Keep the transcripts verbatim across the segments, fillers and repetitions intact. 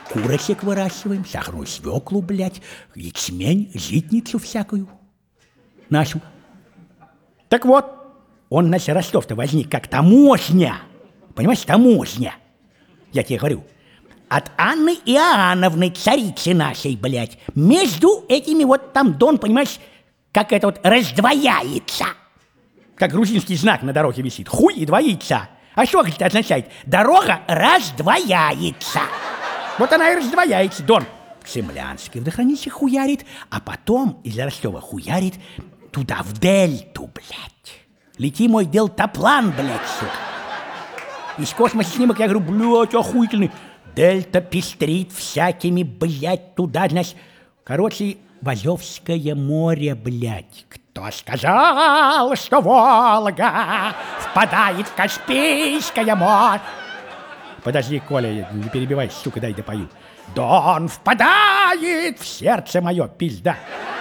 курочек выращиваем, сахарную свеклу, блядь, ячмень, житницу всякую нашу. Так вот, он, значит, Ростов-то возник как таможня. Понимаешь, таможня. Я тебе говорю, от Анны Иоанновны, царицы нашей, блядь, между этими вот там Дон, понимаешь, как это вот раздвояется. Как грузинский знак на дороге висит. Хуй и два яйца. А что это означает? Дорога раздвояется. Вот она и раздвояется, Дон. Цемлянский водохранилище хуярит, а потом из Ростова хуярит туда, в дельту, блядь. Лети мой дельтаплан, блядь, сука. Из космоса снимок, я говорю, блядь, охуительный. Дельта пестрит всякими, блядь, туда, значит. Короче, в Азовское море, блядь. Кто сказал, что Волга впадает в Каспийское море? Подожди, Коля, не перебивай, сука, дай допою. Дон впадает в сердце мое, пизда.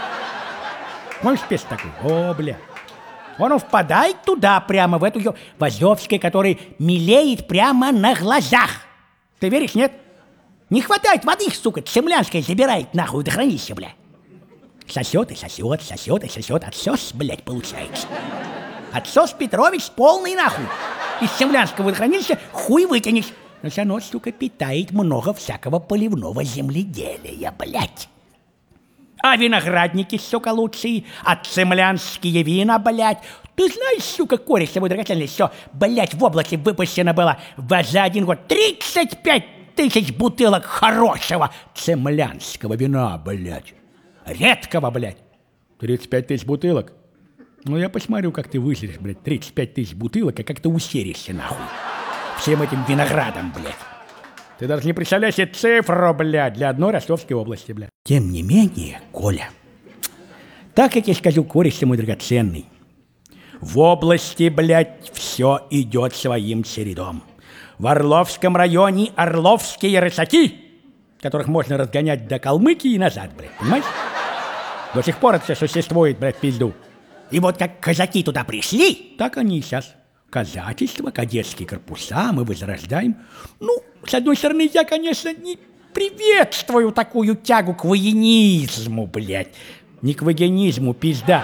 Можешь петь такой? О, бля. Он впадает туда, прямо в эту, в Азовское, который мелеет прямо на глазах. Ты веришь, нет? Не хватает воды, сука, Цемлянская забирает нахуй водохранилище, бля. Сосет и сосет, сосет и сосет. Отсос, блядь, получается. Отсос Петрович полный нахуй. Из Цемлянского водохранилища хуй вытянешь. Но все равно, сука, питает много всякого поливного земледелия, блядь. А виноградники, сука, лучшие, а цемлянские вина, блядь. Ты знаешь, сука, коричневую драгоценность, все, блядь, в области выпущено было за один год тридцать пять тысяч бутылок хорошего цемлянского вина, блядь. Редкого, блядь. тридцать пять тысяч бутылок? Ну, я посмотрю, как ты высидишь, блядь, тридцать пять тысяч бутылок, и как ты усеришься, нахуй. Всем этим виноградом, блядь. Ты даже не представляешь себе цифру, блядь, для одной Ростовской области, блядь. Тем не менее, Коля, так как я скажу, кореш мой драгоценный, в области, блядь, все идет своим чередом. В Орловском районе орловские рысаки, которых можно разгонять до Калмыкии и назад, блядь, понимаешь? До сих пор это все существует, блядь, пизду. И вот как казаки туда пришли, так они и сейчас. Казачество, кадетские корпуса мы возрождаем. Ну, с одной стороны, я, конечно, не приветствую такую тягу к военизму, блядь. Не к вагонизму, пизда.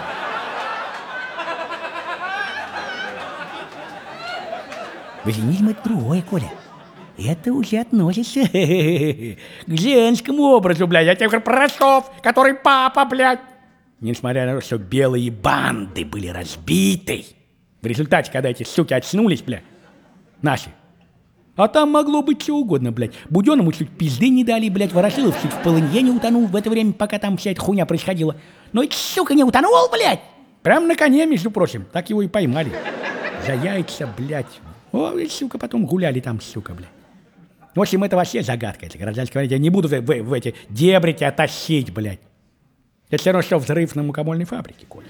Вагонизм — это другое, Коля. Это уже относится к женскому образу, блядь. Я тебе говорю про Ростов, который папа, блядь. Несмотря на то, что белые банды были разбиты, в результате, когда эти суки очнулись, блядь, наши. А там могло быть что угодно, блядь. Буденному чуть пизды не дали, блядь, Ворошилов чуть в полынье не утонул в это время, пока там вся эта хуйня происходила. Но эти, сука, не утонул, блядь. Прям на коне, между прочим. Так его и поймали. За яйца, блядь. О, эти, сука, потом гуляли там, сука, блядь. В общем, это вообще загадка. Это гражданская война. Я не буду в, в, в эти дебри тебя тащить, блядь. Это все равно, что взрыв на мукомольной фабрике, Коля.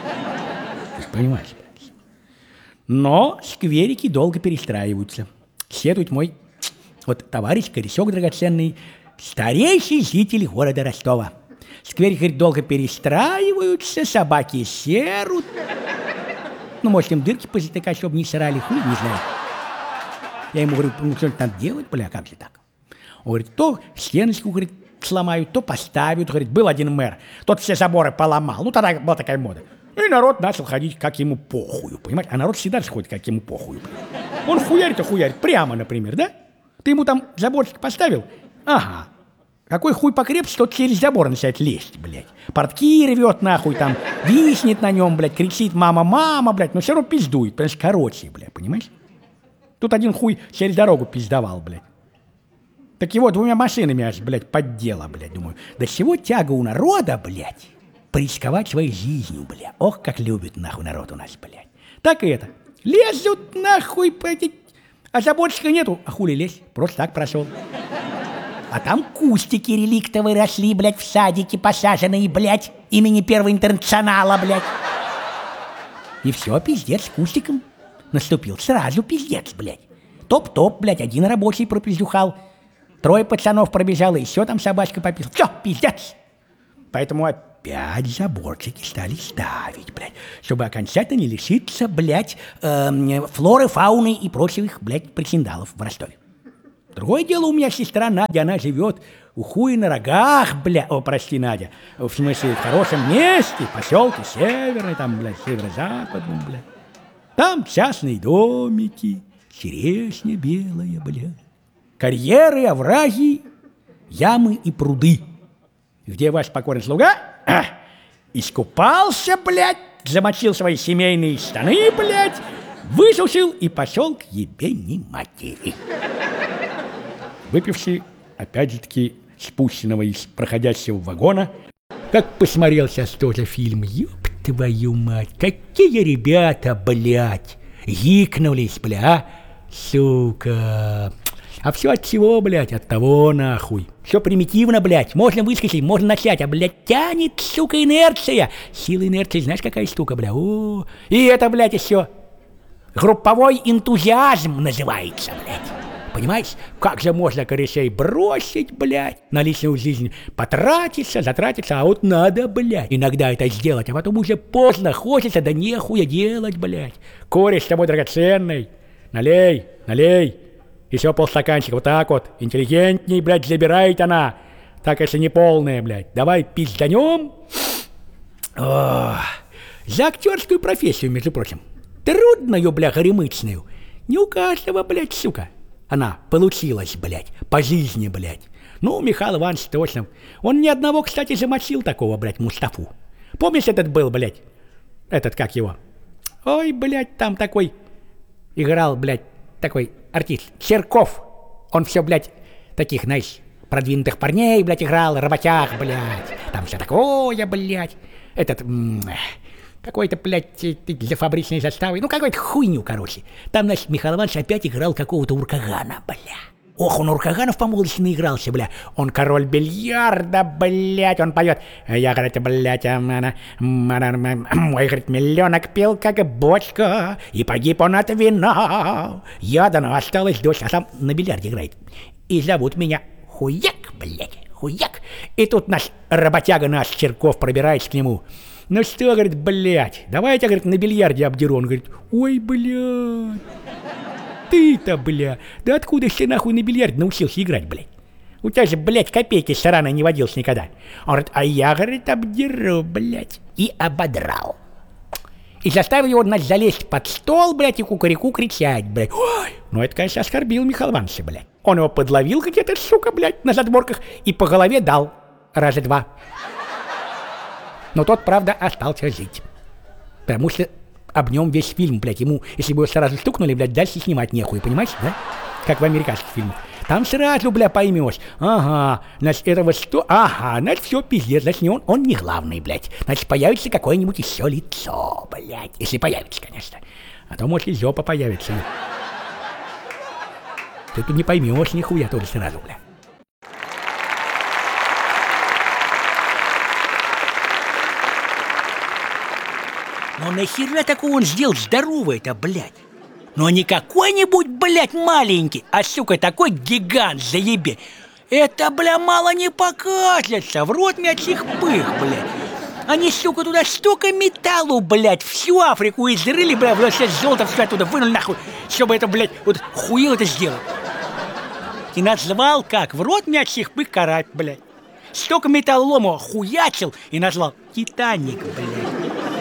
Ты же понимаешь, блядь. Но скверики долго перестраиваются. Следует мой вот товарищ, корешок драгоценный, старейший житель города Ростова. Скверики, говорит, долго перестраиваются, собаки серут. Ну, может, им дырки позатыкать, чтобы не срали, хуй, не знаю. Я ему говорю, ну, что-нибудь надо делать, бля, как же так? Он говорит, то стеночку, говорит, сломают, то поставят. Говорит, был один мэр, тот все заборы поломал. Ну, тогда была такая мода. И народ начал ходить, как ему похую, понимаете? А народ всегда же ходит, как ему похую. Он хуярит и хуярит, прямо, например, да? Ты ему там заборчик поставил? Ага. Какой хуй покрепче, тот через забор начинает лезть, блядь. Портки рвет нахуй там, виснет на нем, блядь, кричит мама, мама, блядь. Но все равно пиздует, потому что короче, блядь, понимаешь? Тут один хуй через дорогу пиздовал, блядь. Так его двумя машинами аж, блядь, поддела, блядь. Думаю, до чего тяга у народа, блядь, порисковать своей жизнью, блядь. Ох, как любит нахуй народ у нас, блядь. Так и это. Лезут нахуй, блядь, а заборчика нету. А хули лезть? Просто так прошел. А там кустики реликтовые росли, блядь, в садике посаженные, блядь, имени Первого интернационала, блядь. И все, пиздец, с кустиком. Наступил сразу пиздец, блядь. Топ-топ, блядь, один рабочий пропиздюхал. Трое пацанов пробежало, еще там собачка пописала. Все, пиздец. Поэтому опять заборчики стали ставить, блядь, чтобы окончательно не лишиться, блядь, э, флоры, фауны и прочих, блядь, причиндалов в Ростове. Другое дело, у меня сестра Надя, она живет у хуя на рогах, бля, о, прости, Надя, в смысле, в хорошем месте, поселке Северный, там, бля, северо-западном, бля. Там частные домики, черешня белая, бля, карьеры, овраги, ямы и пруды, где ваш покорный слуга а, искупался, блядь, замочил свои семейные штаны, блядь, высушил и пошел к ебени матери. Выпивший, опять же таки, спущенного из проходящего вагона, как посмотрел сейчас тоже фильм, ёб твою мать, какие ребята, блядь, гикнулись, бля, а? Сука. А все от чего, блядь, от того нахуй. Все примитивно, блядь, можно выскочить, можно начать, а, блядь, тянет, сука, инерция. Сила инерции, знаешь, какая штука, бля, о, и это, блядь, еще групповой энтузиазм называется, блядь. Понимаешь, как же можно корешей бросить, блядь, на личную жизнь потратиться, затратиться, а вот надо, блядь, иногда это сделать, а потом уже поздно, хочется, да нехуя делать, блядь. Кореш с тобой драгоценный, налей, налей, еще полстаканчика, вот так вот, интеллигентней, блядь, забирает она, так если не полная, блядь, давай пизданем. Ох, за актерскую профессию, между прочим, трудную, бля, горемычную, не у каждого, блядь, сука. Она получилась, блядь, по жизни, блядь. Ну, Михаил Иванович точно. Он ни одного, кстати, замочил такого, блядь, Мустафу. Помнишь, этот был, блядь? Этот, как его? Ой, блядь, там такой играл, блядь, такой артист. Черков. Он все, блядь, таких, знаешь, продвинутых парней, блядь, играл, работяг, блядь. Там все такое, блядь. Этот... Какой-то, блядь, для фабричной заставы. Ну, какой-то хуйню, короче. Там, значит, Михаил Иванович опять играл какого-то Уркагана, бля. Ох, он Уркаганов по молодости наигрался, бля. Он король бильярда, блядь. Он поет. Я, говорит, блядь, мой, говорит, миллионок пил, как бочка, и погиб он от вина. Я, да, ну, осталась дочь, а сам на бильярде играет. И зовут меня Хуяк, блядь, Хуяк. И тут наш работяга, наш Черков, пробирается к нему. Ну что, говорит, блядь, давай я тебя, говорит, на бильярде обдеру. Он говорит, ой, блядь, ты-то, бля, да откуда ты нахуй на бильярде научился играть, блядь? У тебя же, блядь, копейки с сарана не водился никогда. Он говорит, а я, говорит, обдеру, блядь, и ободрал. И заставил его, значит, залезть под стол, блядь, и кукареку кричать, блядь. Ой, ну это, конечно, оскорбил Михаила Ивановича, блядь. Он его подловил где-то, сука, блядь, на задворках и по голове дал раза два. Но тот, правда, остался жить. Потому что об нем весь фильм, блядь, ему, если бы его сразу стукнули, блядь, дальше снимать нехуй, понимаешь, да? Как в американских фильмах. Там сразу, бля, поймешь. Ага, значит, этого что? Ага, значит, все пиздец, значит, не он, он не главный, блядь. Значит, появится какое-нибудь еще лицо, блядь. Если появится, конечно. А то, может, и жопа появится. Ты тут не поймешь нихуя тоже сразу, бля. Но нахера такого он сделал здоровый-то, блядь? Но не какой-нибудь, блядь, маленький, а, сука, такой гигант, заебе. Это, бля, мало не покажется, в рот мячих пых, блядь. Они, сука, туда столько металлу, блядь, всю Африку изрыли, блядь, вот сейчас золото все оттуда вынули нахуй, чтобы это, блядь, вот хуил это сделал. И назвал как? В рот мячих пых карать, блядь. Столько металлолома хуячил и назвал Титаник, блядь.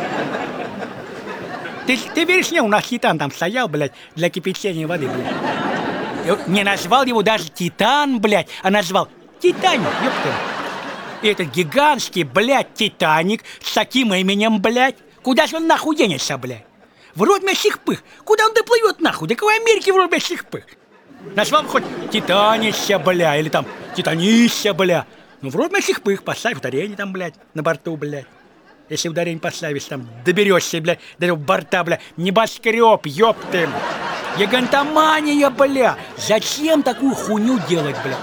Ты, ты веришь мне, у нас Титан там стоял, блядь, для кипячения воды, блядь. Не назвал его даже Титан, блядь, а назвал Титаник, ёпта. И этот гигантский, блядь, Титаник с таким именем, блядь. Куда же он нахуй денется, блядь? В рот мясих пых. Куда он доплывет нахуй? Да какой Америки в рот мясих пых? Назвал бы хоть Титанище, бля, или там Титанище, бля. Ну, в рот мясих пых, поставь ударение там, блядь, на борту, блядь. Если ударение поставишь, там, доберешься, блядь, до этого борта, бля, небоскреб, ёпты. Гигантомания, бля. Зачем такую хуйню делать, бля?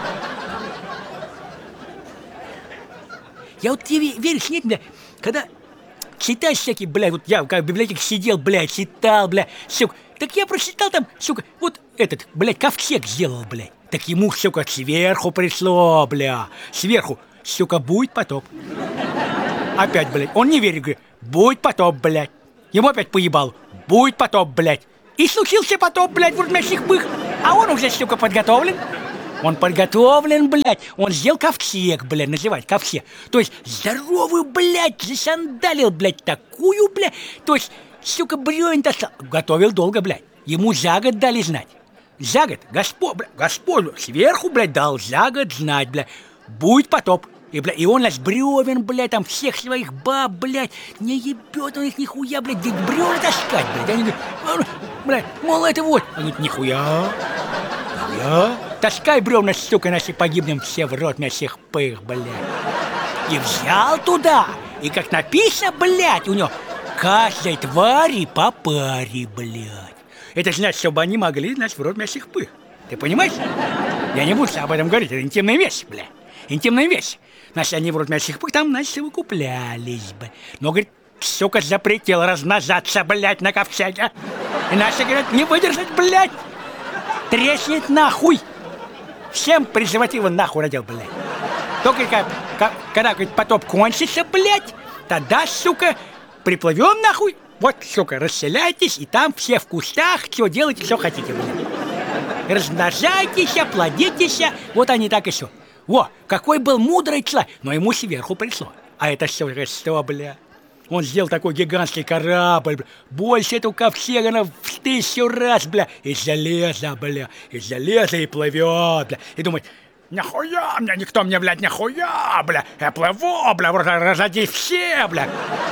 Я вот тебе веришь, нет, бля, когда читаешь всякие, бля, вот я как в библиотеке сидел, бля, читал, бля, сука, так я прочитал там, сука, вот этот, блядь, ковчег сделал, блядь. Так ему, сука, сверху пришло, бля, сверху, сука, будет потоп. Опять, блядь, он не верит, говорит, будет потоп, блядь. Ему опять поебал, будет потоп, блядь. И случился потоп, блядь, в рот мясих пых, а он уже, сука, подготовлен. Он подготовлен, блядь. Он сделал ковчег, блядь, называть ковчег. То есть здоровую, блядь, засандалил, блядь, такую, блядь. То есть, сука, бревен достал. Готовил долго, блядь. Ему за год дали знать. За год, Господь, блядь, Господь сверху, блядь, дал за год знать, блядь. Будет потоп. И, блядь, и он нас бревен, блядь, там всех своих баб, блядь, не ебет он их нихуя, блядь, где бревна таскать, блядь. Они говорят, блядь, мол, это вот. Он говорит, нихуя, нихуя. Таскай бревна, сука, наши погибнем все в рот на всех пых, блядь. И взял туда. И как написано, блядь, у него каждой твари по паре, блядь. Это значит, чтобы они могли, значит, в рот мясных пых. Ты понимаешь? Я не буду об этом говорить, это интимная вещь, блядь. Интимная вещь. Значит, они в рот мясных пых там, значит, выкуплялись бы. Но, говорит, сука, запретил размножаться, блядь, на ковчеге. Иначе, говорят, не выдержать, блядь. Треснет нахуй. Всем презервативы нахуй родил, блядь. Только как, как, когда, говорит, потоп кончится, блядь, тогда, сука, приплывем нахуй. Вот, сука, расселяйтесь, и там все в кустах, что делайте, что хотите, блядь. Размножайтесь, плодитесь, вот они так и все. Во, какой был мудрый человек, но ему сверху пришло. А это все, что, бля? Он сделал такой гигантский корабль, бля. Больше этого ковчега на в тысячу раз, бля. Из железа, бля. Из железа и плывет, бля. И думает, нахуя мне, никто мне, блядь, нахуя, бля. Я плыву, бля, разоди все, бля.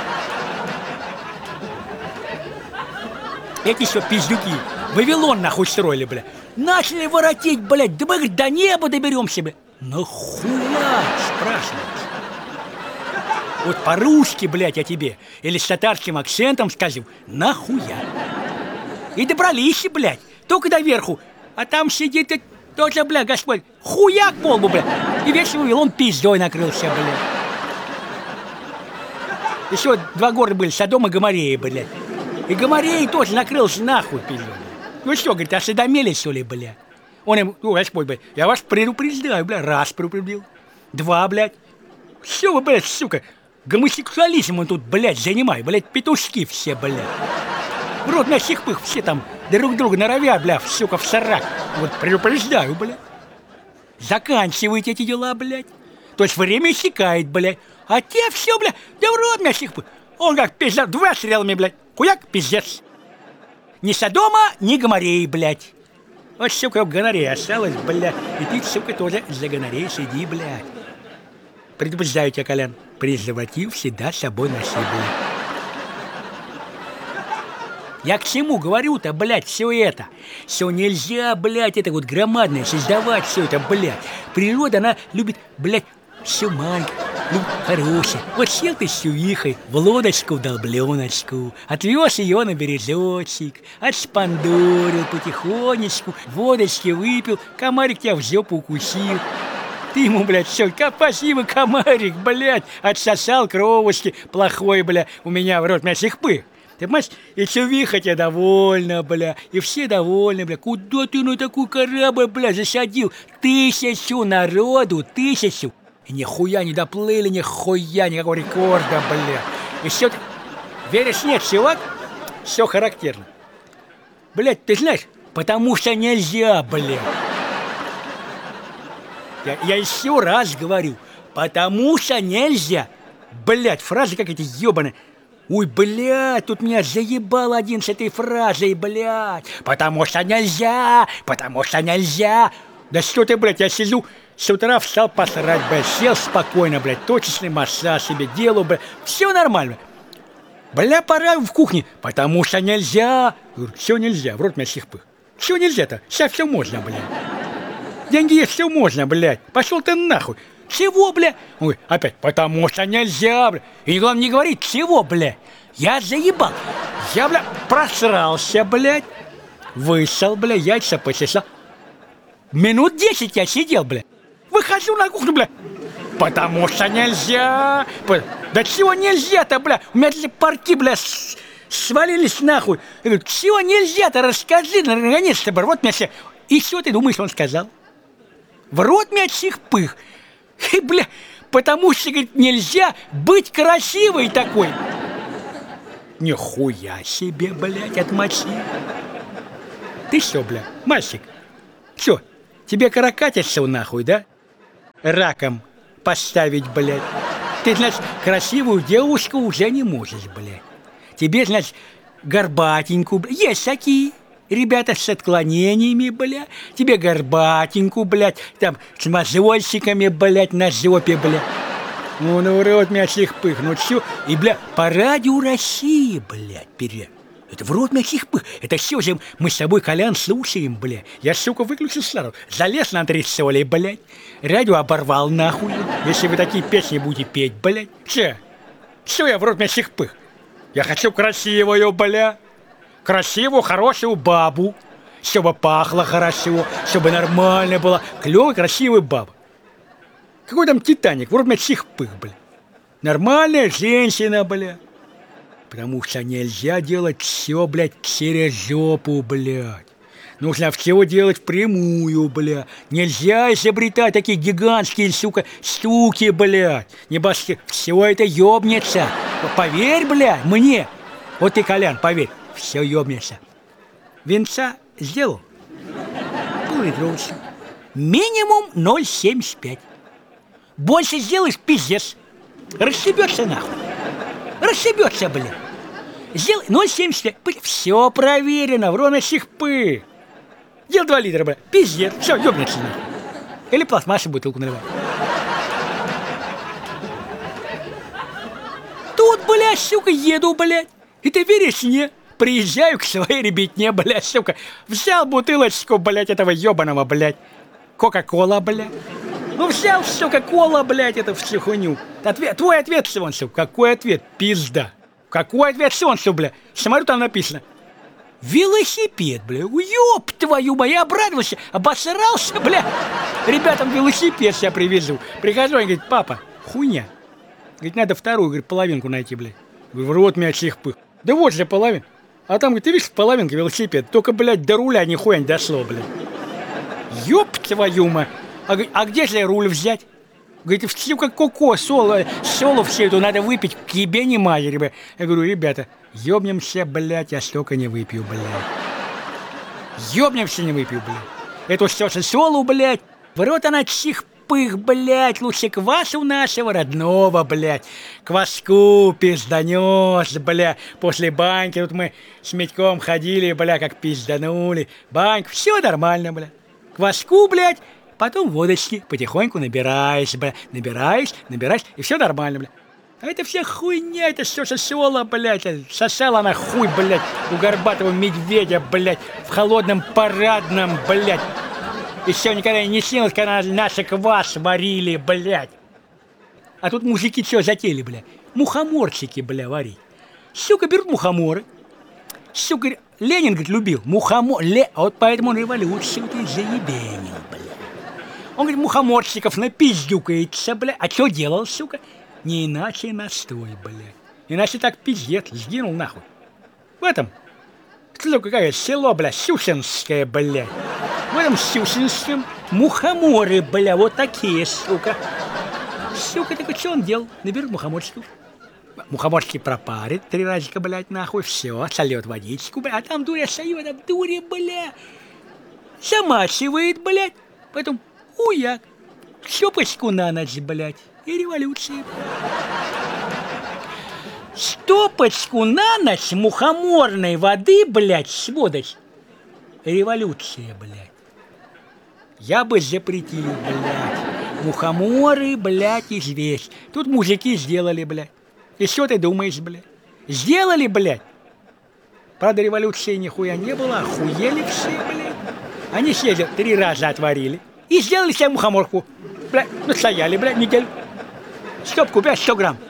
Эти все пиздюки Вавилон нахуй строили, бля. Начали воротить, блядь, да мы, говорит, до неба доберемся, бля. Нахуя, спрашивается. Вот по-русски, блядь, я тебе, или с татарским акцентом скажу, нахуя. И добрались, блядь, только до верху, а там сидит и тоже, блядь, Господь, хуяк полбу, блядь, и весь Вавилон пиздой накрылся, блядь. Еще два города были, Содом и Гоморрея, блядь. И Гоморрея тоже накрылся нахуй, пиздой. Ну что, говорит, осведомились, что ли, блядь? Он им, ну, Господь, блядь, я вас предупреждаю, блядь, раз предупредил, два, блядь. Все вы, блядь, сука, гомосексуализмом тут, блядь, занимай, блядь, петушки все, блядь. В рот мясных пых все там друг друга норовят, блядь, сука, в сорак. Вот предупреждаю, блядь. Заканчивайте эти дела, блядь. То есть время иссякает, блядь. А те все, блядь, да в рот мясных пых. Он как пиздец, два стрелами, блядь, хуяк, пиздец. Ни Содома, ни Гоморреи, блядь. Вот, сука, гонорея осталась, блядь. И ты, сука, тоже за гонореей сиди, блядь. Предупреждаю тебя, Колян, презерватив всегда с собой носи, блядь. Я к чему говорю-то, блядь, все это? Все нельзя, блядь, это вот громадное создавать все это, блядь. Природа, она любит, блядь, все маленькое, ну, хорошее. Вот сел ты с сюихой в лодочку, в долбленочку, отвез ее на березочек, отшпандорил потихонечку, водочки выпил, комарик тебя в жопу укусил. Ты ему, блядь, все, спасибо, комарик, блядь, отсосал кровушки, плохой, бля, у меня в рот мясных пых. Ты понимаешь, и сювиха тебя довольна, бля, и все довольны, бля. Куда ты на такой корабль, бля, засадил? Тысячу народу, тысячу. И нихуя не доплыли, нихуя, никакого рекорда, бля. И все, веришь, нет, чувак? Все характерно. Блядь, ты знаешь, потому что нельзя, бля. Я, я еще раз говорю, потому что нельзя. Блядь, фразы как эти ебаные. Ой, блядь, тут меня заебал один с этой фразой, блядь. Потому что нельзя, потому что нельзя. Да что ты, блядь, я сижу, с утра встал посрать, блядь, сел спокойно, блядь, точечный массаж себе делаю, блядь, все нормально. Бля, пора в кухне, потому что нельзя. Говорю, все нельзя, в рот мясных пых. Все нельзя-то, сейчас все можно, блядь. Деньги есть, все можно, блядь. Пошел ты нахуй. Чего, бля? Он говорит, опять, потому что нельзя, бля. И главное не говорит, чего, бля. Я заебал. Я, бля, просрался, блядь. Вышел, бля, яйца почесал. Минут десять я сидел, бля. Выхожу на кухню, бля. Потому что нельзя. Да чего нельзя-то, бля? У меня эти парки, бля, свалились нахуй. Я говорю, чего нельзя-то? Расскажи, наконец-то, бля. Вот меня все. И что ты думаешь, он сказал? В рот мясных пых. И, бля, потому что, говорит, нельзя быть красивой такой. Нихуя себе, блядь, отмочи. Ты что, бля, мальчик? Что, Тебе каракатицу нахуй, да? Раком поставить, блядь. Ты, значит, красивую девушку уже не можешь, блядь. Тебе, значит, горбатенькую, блядь. Есть такие ребята с отклонениями, блядь. Тебе горбатенькую, блядь, там, с мозольщиками, блядь, на жопе, блядь. Ну, ну, урод меня всех пых, ну, все. И, блядь, по радио России, блядь, перед. Это в рот мясих пых. Это все же мы с тобой, Колян, слушаем, блядь. Я, сука, выключил сразу. Залез на антресоли, блядь. Радио оборвал, нахуй. Если вы такие песни будете петь, блядь. Че? Че я в рот мясих пых? Я хочу красивую, бля. Красивую, хорошую бабу. Чтобы пахло хорошо, чтобы нормально было. Клевая, красивая баба. Какой там Титаник? В рот мясих пых, бля. Нормальная женщина, бля. Потому что нельзя делать все, блядь, через жопу, блядь. Нужно все делать впрямую, блядь. Нельзя изобретать такие гигантские, сука, штуки, блядь. Небось, все это ёбнется. Поверь, блядь, мне. Вот ты, Колян, поверь, все ёбнется. Венца сделал. Поллитровочку. Минимум ноль семьдесят пять. Больше сделаешь, пиздец. Расшибется нахуй. Расшибется, блядь. Сделай ноль семьдесят пять. Все проверено, в ровно сих пы. Делай два литра, блядь. Пиздец. Все, ёбнется нахуй. Или пластмассу бутылку наливай. Тут, блядь, сука, еду, блядь. И ты веришь мне? Приезжаю к своей ребятне, блядь, сука. Взял бутылочку, блядь, этого ёбаного, блядь. Кока-кола, блядь. Ну взял, сука, кола, блядь, это всю хуйню. Ответ, твой ответ, Сионцев. Какой ответ? Пизда. Какой ответ, Сионцев, блядь? Смотрю, там написано. Велосипед, блядь. Ёб твою мать, я обрадовался, обосрался, блядь. Ребятам велосипед я привезу. Прихожу, они говорят, папа, хуйня. Говорит, надо вторую, говорит, половинку найти, блядь. Говорю, в рот меня всех пых. Да вот же половин. А там, говорит, ты видишь, половинка велосипед. Только, блядь, до руля нихуя не дошло, блядь. Ёб твою мать. А, а где же руль взять? Говорит, все как коко, соло, соло все это надо выпить, к ебе не матери, блядь. Я говорю, ребята, ёбнемся, блядь, я столько не выпью, блядь. Ёбнемся, не выпью, блядь. Это все же соло, блядь. В рот она чих пых, блядь, лучше квасу нашего родного, блядь. Кваску пизданёс, блядь. После баньки тут мы с Митьком ходили, блядь, как пизданули. Баньку, все нормально, блядь. Кваску, блядь. Потом водочки потихоньку набираешь, бля, набираешь, набираешь, и все нормально, бля. А это вся хуйня, это все сосола, блядь, сосала она хуй, блядь, у горбатого медведя, блядь, в холодном парадном, блядь. Еще никогда не снилось, когда наши квас варили, блядь. А тут мужики что затеяли, блядь? Мухоморчики, бля, варить. Сука, берут мухоморы. Сука, Ленин, говорит, любил мухомор. Ле... А вот поэтому он революцию ты заебенил, блядь. Он, говорит, мухоморчиков напиздюкается, бля. А что делал, сука? Не иначе настой, бля. Иначе так пиздец, сгинул нахуй. В этом, что какое село, бля, Сюсинское, бля. В этом Сюсинском мухоморы, бля, вот такие, сука. Сука, так что он делал? Наберут мухоморчиков. Мухоморчики пропарит три разика, блядь, нахуй, все, сольет водичку, бля. А там дуря сольет, а дуре, бля. Замачивает, блядь. Поэтому хуяк, стопочку на ночь, блядь, и революция. Стопочку на ночь мухоморной воды, блядь, сводочь. Революция, блядь. Я бы запретил, блядь. Мухоморы, блядь, известь. Тут мужики сделали, блядь. И что ты думаешь, блядь? Сделали, блядь. Правда, революции нихуя не было, охуели все, блядь. Они съездили, три раза отварили. И сделали себе мухоморку. Бля, ну стояли, бля, неделю. Стопку, бля, сто грамм.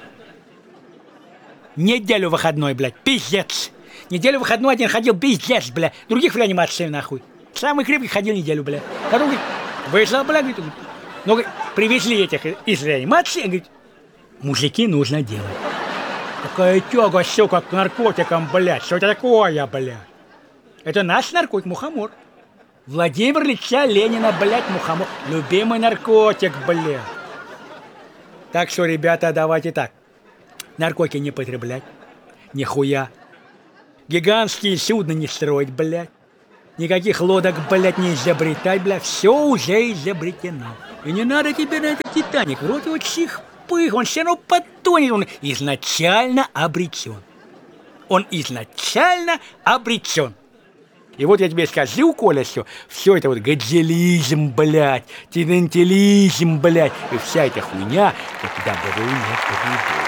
Неделю выходной, блядь, пиздец. Неделю выходной один ходил, пиздец, бля. Других в реанимации, нахуй. Самый крепкий ходил неделю, бля. Потом, говорит, вышел, бля, говорит, ну, говорит, привезли этих из реанимации, говорит, мужики нужно делать. Какая тяга, сука, к наркотикам, блядь. Что это такое, блядь? Это наш наркотик, мухомор. Владимир Ильича Ленина, блядь, мухомор. Любимый наркотик, блядь. Так что, ребята, давайте так. Наркотики не потреблять. Нихуя. Гигантские судна не строить, блядь. никаких лодок, блядь, не изобретать, блядь, все уже изобретено. И не надо тебе на этот Титаник, вроде вот сих пых, он все равно потонет, он изначально обречен. Он изначально обречен. И вот я тебе скажу, Коля, все, все это вот гаджелизм, блядь, тидентилизм, блядь, и вся эта хуйня, вот добру не приведет.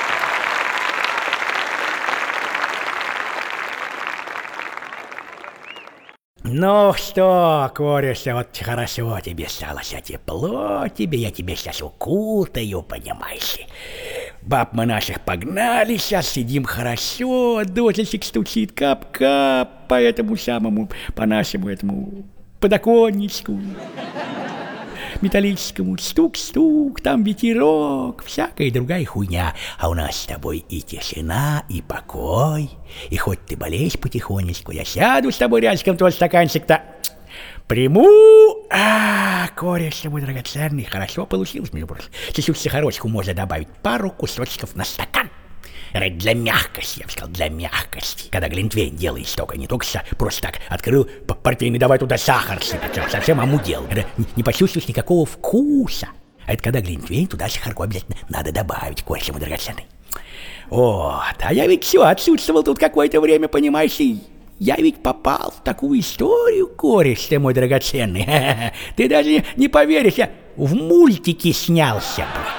Ну что, Корюша, вот хорошо тебе стало, сейчас тепло тебе, я тебе сейчас укутаю, понимаешь ли. Баб мы наших погнали, сейчас сидим хорошо, дождичек стучит, кап-кап по этому самому, по нашему этому подоконничку металлическому, стук-стук, там ветерок, всякая другая хуйня. А у нас с тобой и тишина, и покой. И хоть ты болеешь потихонечку, я сяду с тобой рядышком, твой стаканчик-то приму. А, кореш, мой драгоценный, хорошо получилось, между прочим. Чуть-чуть сахарочку можно добавить, пару кусочков на стакан. Для мягкости, я бы сказал, для мягкости. Когда глинтвейн делаешь только, не только просто так открыл портвейн и давай туда сахар сыпать, совсем амудел. Это не, не почувствуешь никакого вкуса. А это когда глинтвейн, туда сахарку обязательно надо добавить, кореш, мой драгоценный. Вот, а я ведь все отсутствовал тут какое-то время, понимаешь, и я ведь попал в такую историю, кореш, ты мой драгоценный. Ты даже не поверишь, я в мультике снялся, блядь.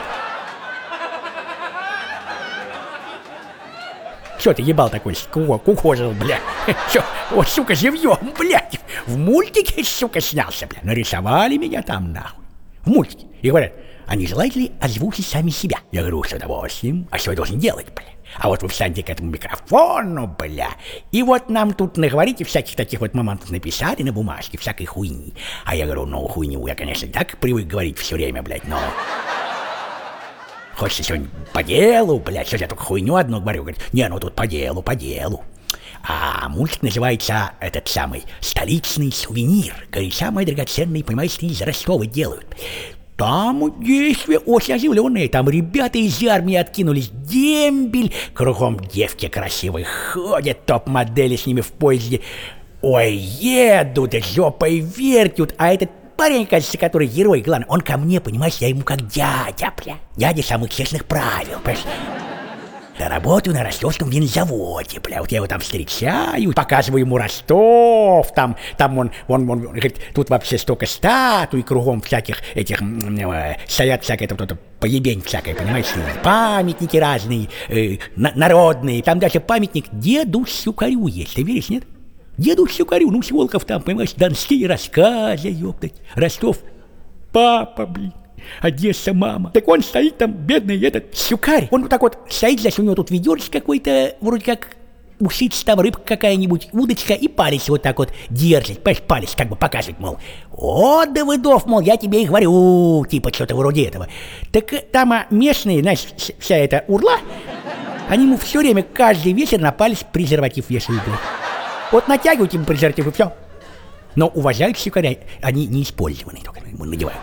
Что ты ебал такой, кукожил, блядь? Что, вот, сука, живьем, блядь, в мультике, сука, снялся, блядь. Нарисовали меня там, нахуй, в мультике. И говорят, а не желаете ли озвучить сами себя? Я говорю, с удовольствием. А что я должен делать, блядь? А вот вы встаньте к этому микрофону, бля, и вот нам тут наговорите всяких таких вот моментов, написали на бумажке, всякой хуйни. А я говорю, ну, хуйню я, конечно, так привык говорить все время, блядь, но... Хочется сегодня по делу, блядь, что я только хуйню одну говорю, говорит, не, ну тут по делу, по делу. А мультик называется, этот самый, «Столичный сувенир». Говорит, самые драгоценные, понимаешь, из Ростова делают. Там действия очень оживленные, там ребята из армии откинулись, дембель, кругом девки красивые ходят, топ-модели с ними в поезде. Ой, едут, жопой вертят, а этот парень, кажется, который герой, главный, он ко мне, понимаешь, я ему как дядя, бля, дядя самых честных правил, понимаешь. Я работаю на ростовском винзаводе, бля, вот я его там встречаю, показываю ему Ростов, там, там он, он, он, он говорит, тут вообще столько статуй, кругом всяких этих, э, стоят всякое, там, там, поебень всякое, понимаешь, памятники разные, э, на, народные, там даже памятник деду Щукарю есть, ты веришь, нет? Деду Щукарю, ну, с Волков там, понимаешь, донские рассказы, ёптать, Ростов, папа, блин. Одесса, мама. Так он стоит там, бедный этот Щукарь. Он вот так вот стоит, здесь у него тут ведерочка какой-то, вроде как усица там, рыбка какая-нибудь, удочка, и палец вот так вот держит, понимаешь, палец как бы показывает, мол, о, Давыдов, мол, я тебе и говорю, типа что-то вроде этого. Так там а, местные, знаешь, вся эта урла, они ему все время, каждый вечер на палец презерватив вешают. Вот натягивают ему презерватив и все. Но уважают Щукаря, они не использованные, только ему надевают.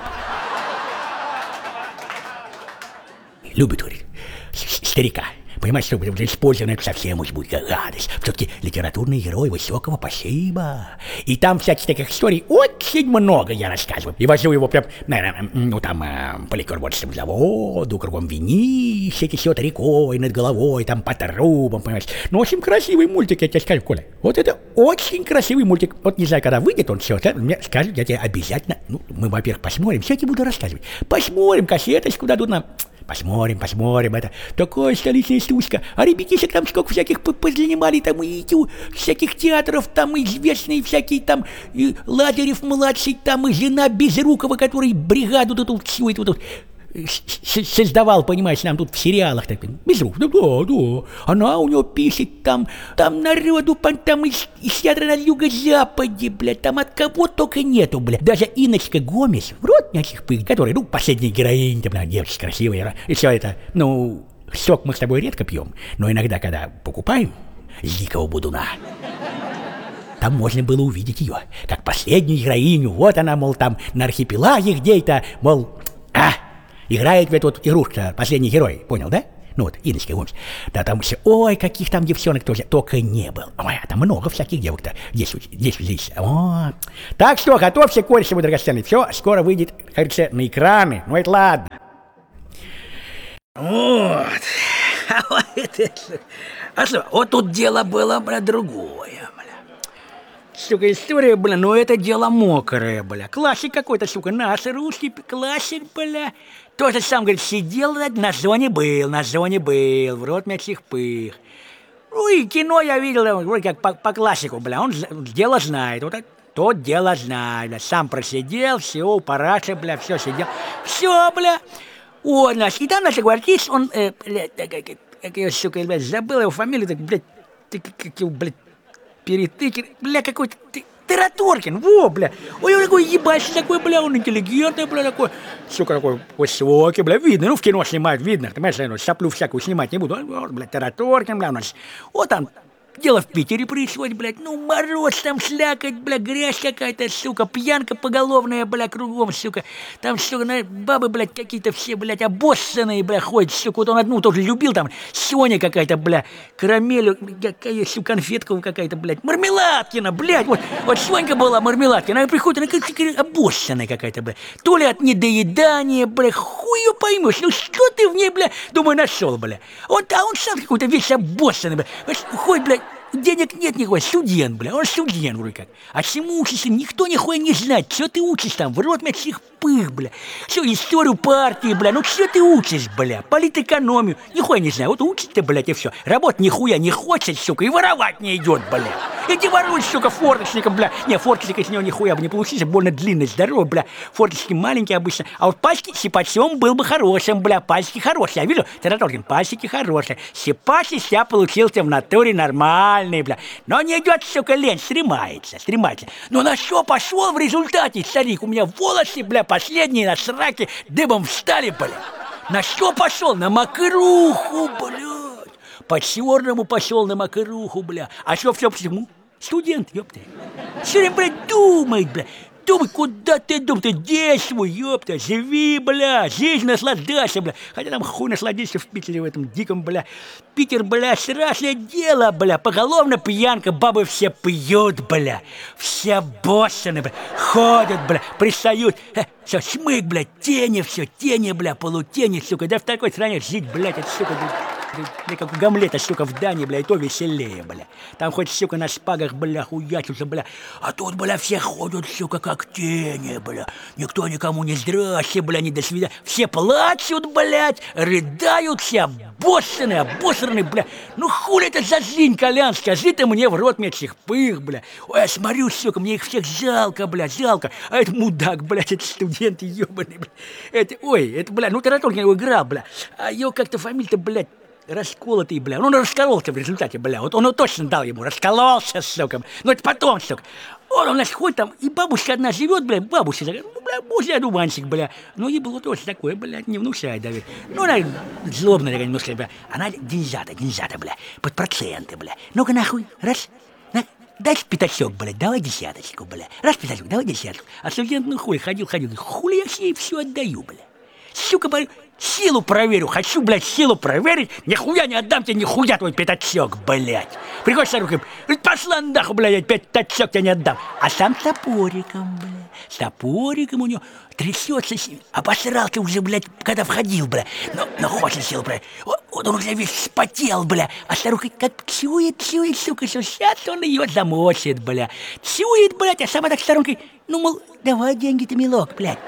Любит, говорит, старика. Понимаешь, что будет использовано, это совсем уж будет гадость. Все-таки литературный герой высокого спасибо. И там всяких таких историй очень много я рассказываю. И возил его прям, наверное, ну там, по ликерборческому заводу, кругом винище течет рекой над головой, там по трубам, понимаешь. Ну, очень красивый мультик, я тебе скажу, Коля. Вот это очень красивый мультик. Вот не знаю, когда выйдет он все, это мне скажет, я тебе обязательно, ну, мы, во-первых, посмотрим, все я тебе буду рассказывать. Посмотрим, кассеточку дадут нам. Посмотрим, посмотрим, это такая столичная стучка. А ребятишек там сколько всяких позанимали, там и всяких театров, там известные всякие, там и Лазарев-младший, там и жена Безрукова, который бригаду тут всю эту тут создавал, понимаешь, нам тут в сериалах. Так, Безруков, да, да, да. Она у него пишет там, там народу, там из, из театра на юго-западе, блядь, там от кого только нету, блядь. Даже Инночка Гомес, врот няких пыль, который, ну, последняя героиня, там, блядь, девочка красивая, и все это, ну, сок мы с тобой редко пьем, но иногда, когда покупаем с дикого будуна, там можно было увидеть ее, как последнюю героиню, вот она, мол, там, на архипелаге где-то, мол, а, играет в эту вот игрушку, последний герой, понял, да? Ну вот, Инночка, помнишь? Да, там все, ой, каких там девчонок тоже только не было. Ой, а там много всяких девок-то. Здесь, здесь, здесь. О. Так что, готовься, кореши мой драгоценный. Все, скоро выйдет, как говорится, на экраны. Ну это ладно. Вот. А вот, это, а что, вот тут дело было, бля, другое, бля. Сука, история, бля, ну это дело мокрое, бля. Классик какой-то, сука, наш русский классик, бля. Тоже сам, говорит, сидел, на зоне был, на зоне был, в рот мячих пых. Ну и кино я видел, вроде как по, по классику, бля, он дело знает, вот то дело знает, бля. Сам просидел, все, у параши, бля, все сидел, все, бля. О, наш, и там наш артист, он, э, блядь, как, как, как я, сука, блядь, забыл его фамилию, так, блядь, ты, как его, блядь, Перетыкин, бля, какой-то, Тараторкин, во, бля, ой, он такой ебачий такой, бля, он интеллигентный, бля, такой, сука, такой высокий, бля, видно, ну, в кино снимают, видно, ты понимаешь, я, ну, соплю всякую снимать не буду, вот, бля, Тараторкин, бля, у нас, вот там, дело в Питере происходит, блядь, ну, мороз там, слякоть, бля, грязь какая-то, сука, пьянка поголовная, бля, кругом, сука, там, сука, на, бабы, блядь, какие-то все, блядь, обоссанные, бля, ходят, сука, вот он одну тоже любил, там, Соня какая-то, бля, карамель, какая, сука, конфетка какая-то, блядь, Мармеладкина, блядь, вот, вот Сонька была Мармеладкина, она приходит, она как-то обоссанная какая-то, бля, то ли от недоедания, бля, хуй ее поймешь, ну, что ты в ней, бля, думаю, нашел, бля, он, а он сам какой-то весь обоссанный, бля, ходит, блядь, денег нет никакой, студент, бля, он студент вроде как. А чему учишься, никто нихуя не знает, что ты учишь там, в рот мячих пых, бля. Все, историю партии, бля, ну что ты учишь, бля, политэкономию, нихуя не знаю, вот учишь-то, блядь, и все. Работать нихуя не хочет, сука, и воровать не идет, бля. Иди воруй, сука, форточником, бля. Не, форточник из него нихуя бы не получился, больно длинный, здоровый, бля. Форточки маленькие обычно, а вот пальчики сипачом был бы хорошим, бля, пальчики хорошие. Я вижу, Тараторкин, пальчики хорошие. Сипач из себя получился в натуре нормальный, бля. Но не идет, сука, лень, стремается, стремается. Но на что пошел в результате, старик? У меня волосы, бля, последние на сраке дыбом встали, бля. На что пошел? На макруху, блядь. По-черному пошел на макруху, бля. А что, все почему? Студент, ёпта. Все время, блядь, думает, бля. Думай, куда ты думаешь, ты действуй, ёпта, живи, бля, жизнь наслаждайся, бля. Хотя там хуй насладишься в Питере, в этом диком, бля. Питер, бля, страшное дело, бля, поголовно пьянка, бабы все пьют, бля. Все боссаны, бля, ходят, бля, пристают. Э, все, шмык, бля, тени, все, тени, бля, полутени, сука. Да в такой стране жить, блядь, это, сука, бля, как у Гамлета, сука, в Дании, бля, и то веселее, бля. Там хоть, сука, на шпагах, бля, хуячутся, бля. А тут, бля, все ходят, сука, как тени, бля. Никто никому не здрасте, бля, не до свидания. Все плачут, блядь, рыдают, все обоссаны, обосраны, бля. Ну хули это за жизнь, Колян, скажи ты мне в рот мячих пых, бля. Ой, я смотрю, сука, мне их всех жалко, бля, жалко. А это мудак, блядь, это студент ебаный, бля. Это, ой, это, бля, ну Тараторкин его играл, бля. А его как-то фамилия-то, блядь, расколотый, бля. Он раскололся в результате, бля. Вот он его точно дал ему. Раскололся, сука. Но это потом, сука. Он у нас ходит там, и бабушка одна живет, бля, бабушка, ну, бля, божий одуванчик, бля. Ну, ей было тоже такое, бля, не внушает доверие. Ну, она злобная такая немножко, бля. Она деньжата, деньжата, бля, под проценты, бля. Ну-ка, нахуй, раз, на, дай пятачок, бля, давай десяточку, бля. Раз пятачок, давай десяточку. А студент, ну, хуй, ходил, ходил, хули я с ней все отдаю, бля. Сука, говорю, силу проверю, хочу, блядь, силу проверить, нихуя не отдам тебе, нихуя твой пятачок, блядь. Приходишь с рукой, пошла нахуй, блядь, пятачок тебе не отдам. А сам с топориком, блядь, с топориком у него трясется, обосрался уже, блядь, когда входил, блядь. Но, но хочет силу проверить. Вот, вот он уже весь вспотел, блядь, а старуха как чует, чует, сука, что сейчас он ее замочит, блядь. Чует, блядь, а сама так сторонкой, ну, мол, давай деньги-то, милок, блядь.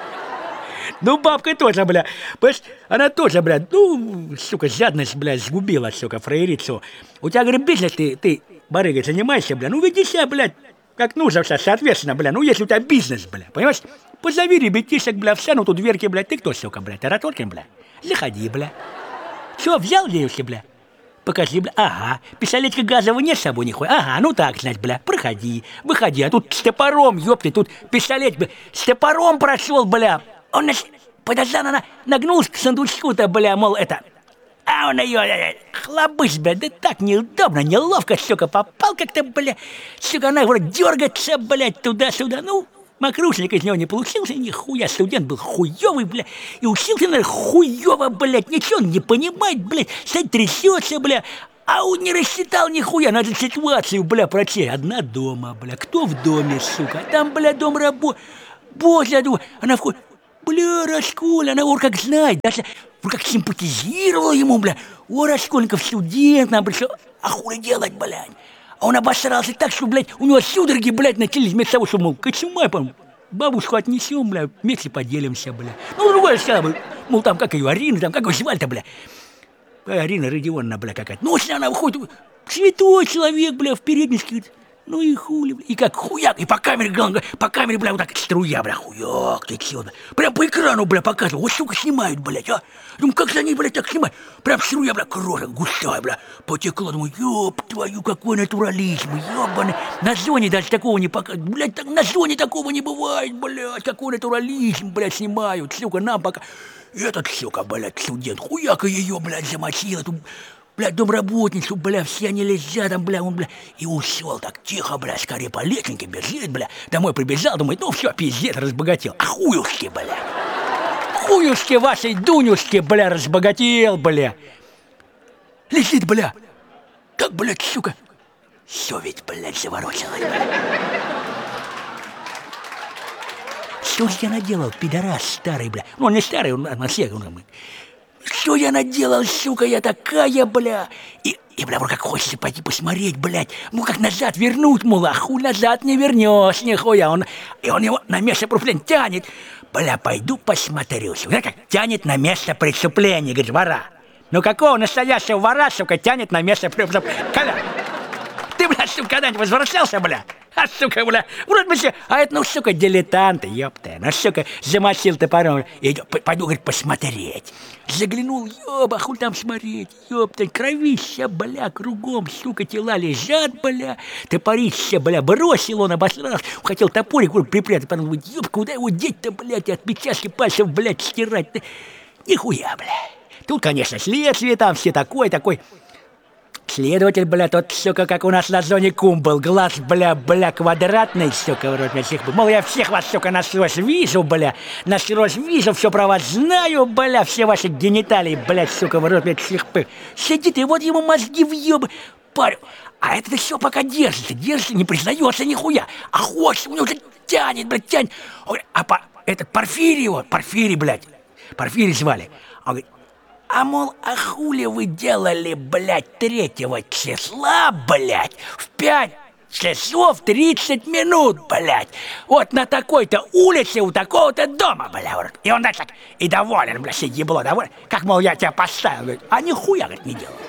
Ну, бабка тоже, бля, понимаешь, она тоже, бля, ну, сука, жадность, бля, сгубила, сука, фраерицу. У тебя, говорит, бизнес, ты, ты, барыгой, занимаешься, бля, ну, веди себя, блядь, как нужно, соответственно, бля, ну, если у тебя бизнес, бля, понимаешь, позови ребятишек, бля, встанут у дверки, бля, ты кто, сука, бля, Тараторкин, бля, заходи, бля. Что, взял девушки, бля? Покажи, бля, ага, пистолетика газового нет с собой, нихуя, ага, ну так, значит, бля, проходи, выходи, а тут с топором, ёпты, тут пистолет, бля, с топором прошел, бля. Он наш... подождал, она нагнулась к сундучку-то, бля, мол, это... А он ее, хлобысь, бля, да так неудобно, неловко, сука, попал как-то, бля. Сука, она вроде дергается, блядь, туда-сюда, ну, Мокрушник из него не получился, нихуя, студент был хуёвый, бля, и учился, наверное, хуёво, блядь, ничего он не понимает, блядь, стоит трясется, бля, а он не рассчитал нихуя, надо ситуацию, бля, прочесть. Одна дома, бля, кто в доме, сука, там, бля, дом работ, боже, она входит, бля, Раскольников, она вор как знает, даже вор как симпатизировала ему, бля, о, Раскольников студент, нам пришел, а хуй делать, блядь. А он обосрался так, что, блядь, у него судороги, блядь, начались вместо того, что, мол, кочумай, по-моему, бабушку отнесем, бля, вместе поделимся, бля. Ну, другое сказал, мол, там, как ее Арина, там, как ее звали-то, бля. Арина Родионовна, бля, какая-то. Ночью она выходит, святой человек, бля, в передничке, ну и хули, бля. И как хуяк, и по камере, по камере, бля, вот так струя, бля, хуяк, ты чё, бля. Прям по экрану, бля, показывал. Вот, сука, снимают, блядь, а. Думаю, как за ней, блядь, так снимают. Прям струя, бля, кровь густая, бля, потекла. Думаю, ёб твою, какой натурализм, ёбаный. На зоне даже такого не показывают. Блядь, так, на зоне такого не бывает, блядь. Какой натурализм, блядь, снимают. Сука, нам пока... И этот, сука, блядь, студент, хуяка ее, блядь, замочил. Эту, блядь, домработницу, бля, все они лежат там, бля, он, бля. И ушел так тихо, бля, скорее по лестнице бежит, бля. Домой прибежал, думает, ну все, пиздец, разбогател. А хуюшки, бля. Хуюшки вашей Дунюшки, бля, разбогател, бля. Лежит, бля. Как, блядь, сука. Все ведь, блядь, заворочилось, бля. Что ж я наделал, пидорас старый, бля? Ну, он не старый, он на всех. Он, что я наделал, сука, я такая, бля? И, и бля, вот как хочется пойти посмотреть, блядь. Ну, как назад вернуть, мол, а хуй назад не вернешь, нихуя. Он, и он его на место преступления тянет. Бля, пойду посмотрю. Знаешь, как тянет на место преступления, говорит, вора. Ну, какого настоящего вора, сука, тянет на место преступления? Коля, ты, бля, сука, когда-нибудь возвращался, бля? А, сука, бля, вроде бы все, а это, ну, сука, дилетанты, ёпта, ну, сука, замочил топором, идет, пойду, говорит, посмотреть. Заглянул, ёба, хуй там смотреть, ёпта, кровища, бля, кругом, сука, тела лежат, бля, топорище, бля, бросил он, обосрался, хотел топорик припрятать, потом говорит, ёб, куда его деть-то, блядь, отпечатки пальцев, блядь, стирать, нихуя, бля. Тут, конечно, следствие там, все такой, такой. Следователь, бля, тот, сука, как у нас на зоне кум был, глаз, бля, бля, квадратный, сука, вроде всех был. Мол, я всех вас, сука, насквозь вижу, бля, насквозь вижу, все про вас знаю, бля, все ваши гениталии, блядь, сука, вроде всех пых. Сидит, и вот ему мозги въебы, парю. А это все пока держится, держится, не признается нихуя. А хочет, у него уже тянет, блядь, тянет. Он говорит, а по, этот Порфирий его, Порфирий, блядь, Порфирий звали. Он говорит, а мол, а хули вы делали, блядь, третьего числа, блядь, в пять часов тридцать минут, блядь, вот на такой-то улице у такого-то дома, блядь. И он, значит, так, и доволен, блядь, все ебло доволен. Как, мол, я тебя поставил, говорит, а нихуя, говорит, не делал.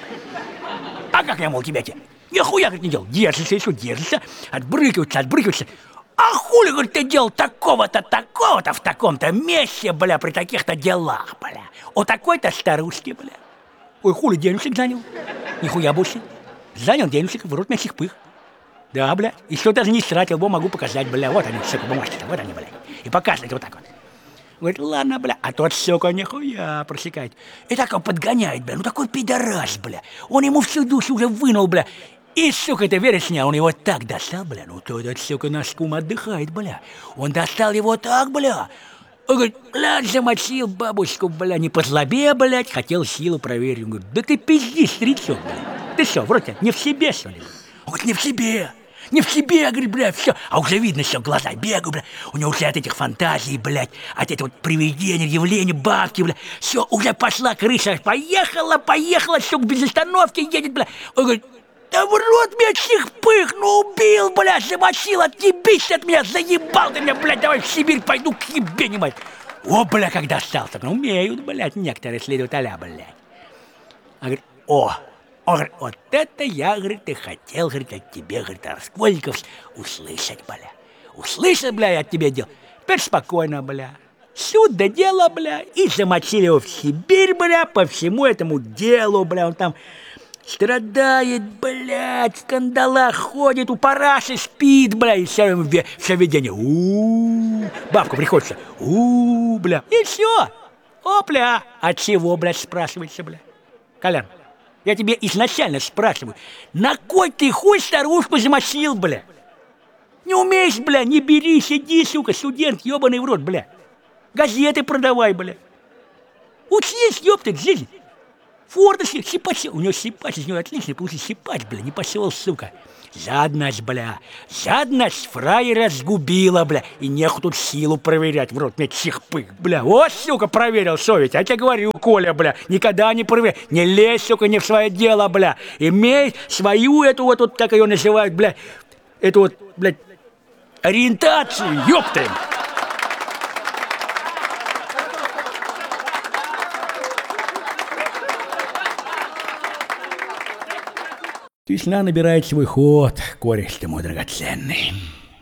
А как я, мол, тебя тебе? Нихуя, говорит, не делал. Держится, еще держится, отбрыкивается, отбрыкивается. А хули, говорит, ты делал такого-то, такого-то в таком-то месте, бля, при таких-то делах, бля. У такой-то старушки, бля. Ой, хули, денежек занял. Нихуя больше. Занял денежек, в рот мясих пых. Да, бля. И что даже не стратил, его могу показать, бля. Вот они, сука, бумажки-то, вот они, бля. И показывает вот так вот. Говорит, ладно, бля. А тот, сука, нихуя просекает. И так он подгоняет, бля. Ну такой пидорас, бля. Он ему всю душу уже вынул, бля. И, сука, это вересня, он его так достал, бля. Ну, то этот, сука, наш кум отдыхает, бля. Он достал его так, бля. Он говорит, блядь, замочил бабушку, бля, не по злобе, блядь, хотел силу проверить. Он говорит, да ты пиздишь, старичок, бля. Ты что, вроде не в себе, что ли? Он говорит, не в себе. Не в себе, говорит, бля, все. А уже видно, что глаза бегают, бля. У него уже от этих фантазий, блядь, от этого вот привидения, явления, бабки, бля. Все, уже пошла крыша, поехала, поехала, все, без остановки едет, бля. Он говорит, да в рот мясих пых, ну убил, бля, замочил, отъебись от меня, заебал ты меня, блядь, давай в Сибирь пойду к ебе, не мать. О, бля, как достался, ну умеют, блядь, некоторые следователя, блядь. Он говорит, о, он говорит, вот это я, говорит, и хотел, говорит, от тебе, говорит, Раскольников услышать, бля. Услышать, бля, я от тебя делал. Теперь спокойно, бля. Суд до дела, бля, и замочили его в Сибирь, бля, по всему этому делу, бля, он там... Страдает, блядь, в скандалах ходит, у параши спит, бля, и все, все видение. У-у-у, бабка приходится. У-у-у, бля, и все. Опля, от чего, блядь, спрашивается, бля? Колян, я тебе изначально спрашиваю, на кой ты хуй старушку замочил, бля? Не умеешь, бля, не бери, сиди, сука, студент, ебаный в рот, бля. Газеты продавай, бля. Учись, ёптать, жизнь. Фордовский сипач, у него сипач, из него отличный получился сипач, бля, не пошел, сука. Жадность, бля, жадность фраера сгубила, бля, и нехуй тут силу проверять, в рот мне чихпых, бля. Вот, сука, проверил совесть, я тебе говорю, Коля, бля, никогда не проверяй, не лезь, сука, не в свое дело, бля. Имей свою эту вот, вот как ее называют, бля, эту вот, блядь, ориентацию, ёпты. Весна набирает свой ход, кореш ты мой драгоценный.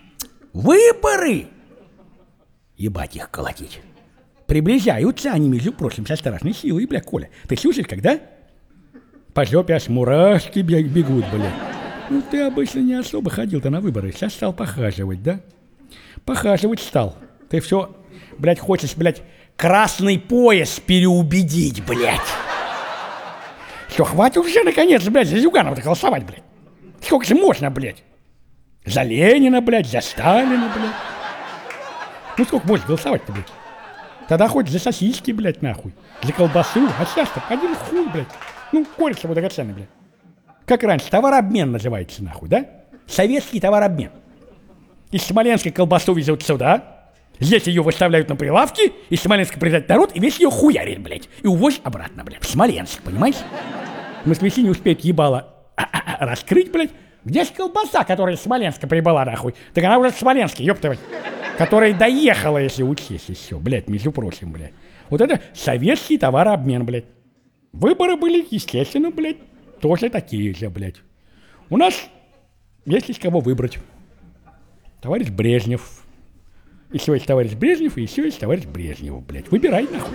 Выборы! Ебать их колотить. Приближаются они, между прочим, со страшной силой, бля, Коля. Ты слышишь, когда? По жопе аж мурашки бегут, бля. Ну, ты обычно не особо ходил-то на выборы. Сейчас стал похаживать, да? Похаживать стал. Ты все, блядь, хочешь, блядь, красный пояс переубедить, блядь. Что, хватит уже, наконец, блядь, за Зюганова-то голосовать, блядь? Сколько же можно, блядь? За Ленина, блядь, за Сталина, блядь. Ну, сколько можно голосовать-то, блядь? Тогда хоть за сосиски, блядь, нахуй. За колбасу. А сейчас-то один хуй, блядь. Ну, кореш его драгоценный, блядь. Как раньше, товарообмен называется, нахуй, да? Советский товарообмен. Из Смоленска колбасу везут сюда, здесь ее выставляют на прилавки, из Смоленска приезжает народ и весь ее хуярит, блядь. И увозят обратно, блядь, в Смоленск, понимаешь? Москвичи не успеют ебало раскрыть, блядь. Где же колбаса, которая из Смоленска прибыла, нахуй? Так она уже в Смоленске, ёптывать. Которая доехала, если учесть, еще, блядь, между прочим, блядь. Вот это советский товарообмен, блядь. Выборы были, естественно, блядь, тоже такие же, блядь. У нас есть из кого выбрать. Товарищ Брежнев. Еще есть товарищ Брежнев, и еще есть товарищ Брежнев, блядь. Выбирай, нахуй.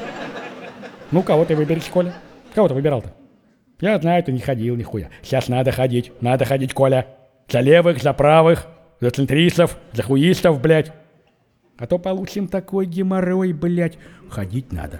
Ну, кого ты выберешь, Коля? Кого ты выбирал-то? Я знаю, ты не ходил нихуя. Сейчас надо ходить, надо ходить, Коля. За левых, за правых, за центристов, за хуистов, блядь. А то получим такой геморрой, блядь. Ходить надо.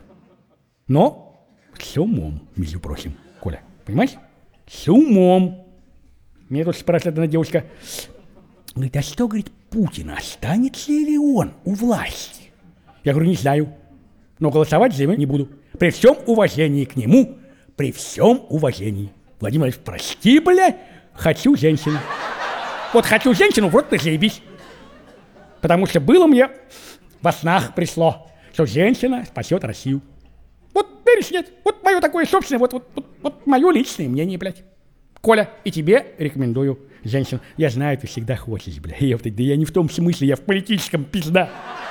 Но с умом, между прочим, Коля. Понимаешь? С умом. Мне тут спрашивает одна девушка. Говорит, а что, говорит, Путин, останется ли он у власти? Я говорю, не знаю. Но голосовать за него не буду. При всем уважении к нему, при всем уважении. Владимир Владимирович, прости, бля, хочу женщину. Вот хочу женщину, вот ты заебись. Потому что было мне во снах пришло, что женщина спасет Россию. Вот веришь, нет? Вот мое такое собственное, вот, вот, вот, вот мое личное мнение, блядь. Коля, и тебе рекомендую женщину. Я знаю, ты всегда хочешь, бля. Ёптать, да я не в том смысле, я в политическом, пизда.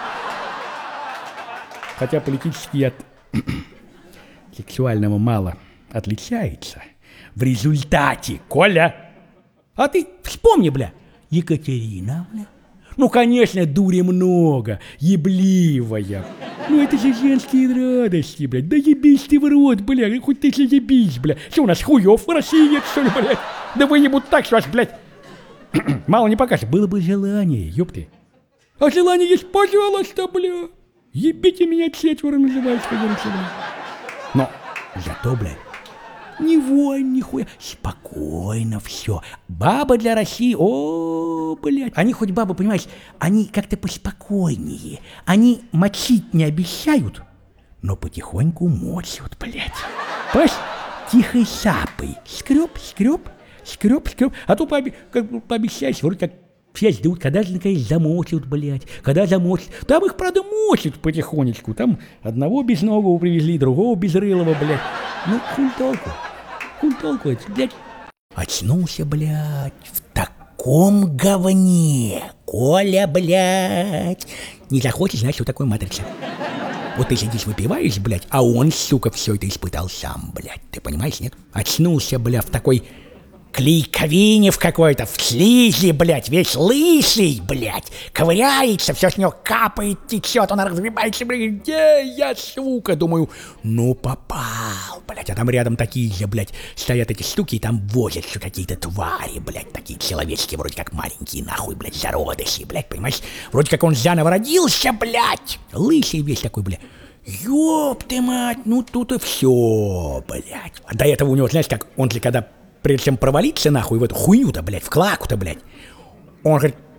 Хотя политический от сексуального мало отличается. В результате, Коля. А ты вспомни, бля, Екатерина, бля. Ну, конечно, дури много, ебливая. Ну, это же женские радости, блядь. Да ебись ты в рот, бля, хоть ты же ебись, бля. Что у нас, хуёв в России нет, что ли, блядь? Да вы ебут так, что аж, блядь, мало не покажет. Было бы желание, ёпты. А желание есть, пожалуйста, бля. Ебите меня четверо, называется, как говорится, бля. Но зато, блядь, не вонь, нихуя, спокойно все. Баба для России, о, блядь. Они хоть бабы, понимаешь, они как-то поспокойнее. Они мочить не обещают, но потихоньку мочат, блядь. Понимаешь, тихой сапой. Скреб, скреб, скреб, скреб. А то пооби- как бы пообещаешь, вроде как все ждут, когда же наконец замочат, блядь. Когда замочат. Там их, правда, мочат потихонечку. Там одного безногого привезли, другого безрылого, блядь. Ну, хуй толку. Хуй толку, это, блядь. Очнулся, блядь, в таком говне. Коля, блядь. Не захочешь, знаешь, что такое матрица. Вот ты сидишь, выпиваешь, блядь, а он, сука, все это испытал сам, блядь. Ты понимаешь, нет? Очнулся, блядь, в такой клейковине в какой-то, в слизи, блядь, весь лысый, блядь, ковыряется, все с него капает, течет, он разгребается, блядь, где я, сука, думаю, ну попал, блядь, а там рядом такие же, блядь, стоят эти штуки, и там возятся какие-то твари, блядь, такие человеческие, вроде как маленькие, нахуй, блядь, зародыши, блядь, понимаешь, вроде как он заново родился, блядь, лысый весь такой, блядь. Ёб ты мать, ну тут и все, блядь. А до этого у него, знаешь, как, он же когда прежде чем провалиться нахуй в эту хуйню-то, блядь, в клаку-то, блядь, он говорит,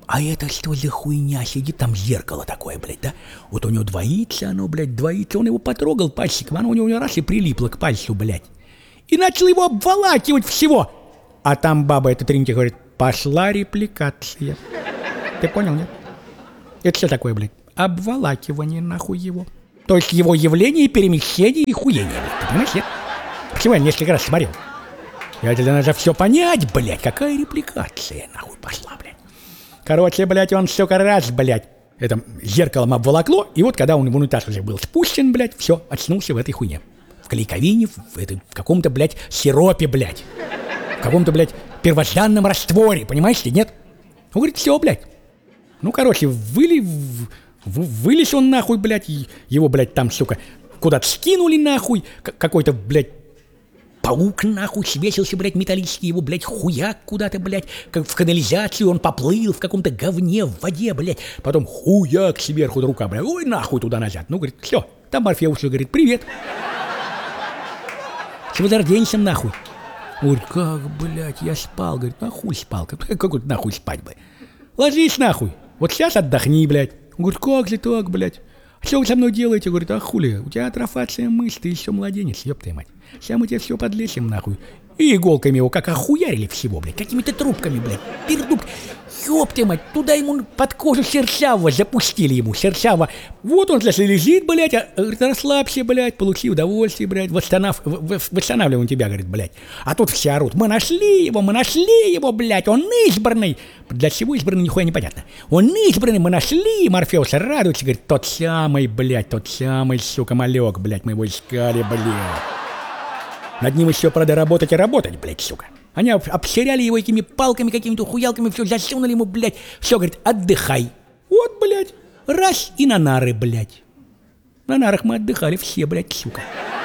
а это что за хуйня? Сидит там зеркало такое, блядь, да? Вот у него двоится оно, блядь, двоится. Он его потрогал пальчиком, оно у него раз и прилипло к пальцу, блядь. И начал его обволакивать всего. А там баба эта Тринити говорит, пошла репликация. Ты понял, нет? Это что такое, блядь? Обволакивание, нахуй его. То есть его явление, перемещение и хуение, блядь. Ты понимаешь, нет? Почему я несколько раз смотрел? Это надо все понять, блядь. Какая репликация, нахуй, пошла, блядь. Короче, блядь, он все раз, блядь, это зеркалом обволокло. И вот когда он в унитаз уже был спущен, блядь, все, очнулся в этой хуйне. В клейковине, в, этой, в каком-то, блядь, сиропе, блядь. В каком-то, блядь, первозданном растворе, понимаете, нет? Он говорит, все, блядь. Ну, короче, выли, в, в, вылез он нахуй, блядь, его, блядь, там, сука, куда-то скинули нахуй, какой-то, блядь, паук нахуй свесился, блядь, металлический, его, блядь, хуяк куда-то, блядь, как в канализацию он поплыл в каком-то говне в воде, блядь, потом хуяк сверху рука, блядь, ой, нахуй туда-назад. Ну, говорит, все, там Морфеус говорит, привет. С возрожденцем, нахуй. Говорит, как, блядь, я спал, говорит, нахуй спал, как, как вот нахуй спать, блядь. Ложись, нахуй, вот сейчас отдохни, блядь. Он говорит, как же так, блядь? Что вы со мной делаете? Говорит, а хули, у тебя атрофация мышц, ты еще младенец, ёб твою мать. Сейчас мы тебе все подлечим, нахуй. И иголками его как охуярили всего, блядь, какими-то трубками, блядь, пердуб. Ёб твою мать, туда ему под кожу серчавого запустили ему, серчаво. Вот он, если лежит, блядь, а, говорит, расслабься, блядь, получи удовольствие, блядь, восстанов... восстанавливаем тебя, говорит, блядь. А тут все орут, мы нашли его, мы нашли его, блядь, он избранный. Для чего избранный, нихуя непонятно. Он избранный, мы нашли, Морфеус радуется, говорит, тот самый, блядь, тот самый, сука, малек, блядь, мы его искали, блядь. Над ним еще, правда, работать и работать, блядь, сука. Они обсеряли его этими палками, какими-то хуялками, все засунули ему, блядь. Все, говорит, отдыхай. Вот, блядь, раз и на нары, блядь. На нарах мы отдыхали все, блядь, сука.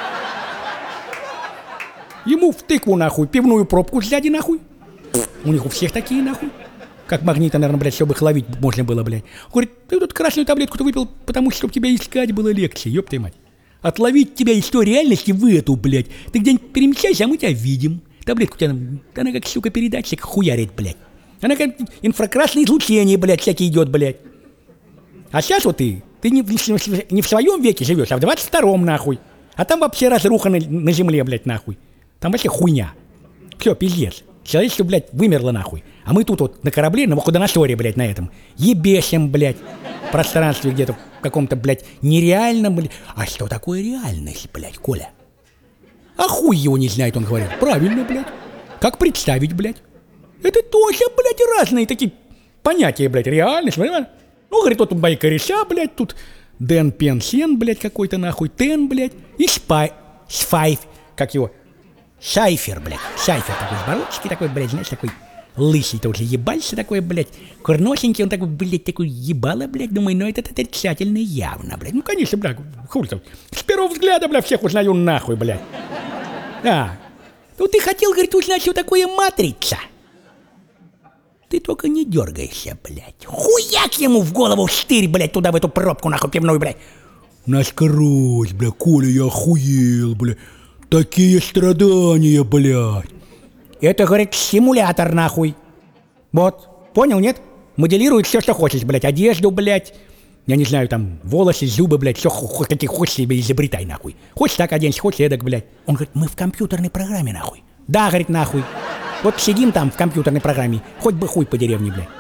Ему в тыкву, нахуй, пивную пробку сзади, нахуй. У них у всех такие, нахуй. Как магнита, наверное, блядь, чтобы их ловить можно было, блядь. Говорит, ты тут красную таблетку-то выпил, потому что, чтобы тебя искать было легче, ёб твою мать. Отловить тебя из той реальности в эту, блядь. Ты где-нибудь перемещайся, а мы тебя видим. Таблетку у тебя, она как, сука, передатчик хуярит, блядь. Она как инфракрасное излучение, блядь, всякие идет, блядь. А сейчас вот ты, ты не, не, не в своем веке живешь, а в двадцать втором, нахуй. А там вообще разруха на, на земле, блядь, нахуй. Там вообще хуйня. Все, пиздец. Человечество, блядь, вымерло, нахуй. А мы тут вот на корабле, на Вуходоносоре, блядь, на этом. Ебесим, блядь, в пространстве где-то, в каком-то, блядь, нереальном, блядь. А что такое реальность, блядь, Коля? А хуй его не знает, он говорит. Правильно, блядь. Как представить, блядь? Это тоже, блядь, разные такие понятия, блядь, реальность, понимаешь? Ну, говорит, вот тут мои кореша, блядь, тут Дэн Пенсен, блядь, какой-то нахуй, Тен, блядь, и Спай, Спайф, как его, Шайфер, блядь, Шайфер такой, бородочки такой, блядь, знаешь, такой лысый тоже ебальца такой, блядь, курносенький, он такой, блядь, такой ебало, блядь, думаю, ну это отрицательно явно, блядь, ну, конечно, блядь, хуй там, с первого взгляда, блядь, всех узнаю нахуй, блядь. А, ну ты хотел, говорит, узнать, что такое матрица. Ты только не дергайся, блядь. Хуяк ему в голову штырь, блядь, туда в эту пробку, нахуй, пивную, блядь. Насквозь, блядь, Коля, я охуел, блядь. Такие страдания, блядь. Это, говорит, симулятор, нахуй. Вот, понял, нет? Моделирует все, что хочешь, блядь, одежду, блядь. Я не знаю, там, волосы, зубы, блядь, все, какие хочешь себе изобретай, нахуй. Хочешь так оденься, хочешь эдак, блядь. Он говорит, мы в компьютерной программе, нахуй. Да, говорит, нахуй. Вот сидим там в компьютерной программе, хоть бы хуй по деревне, блядь.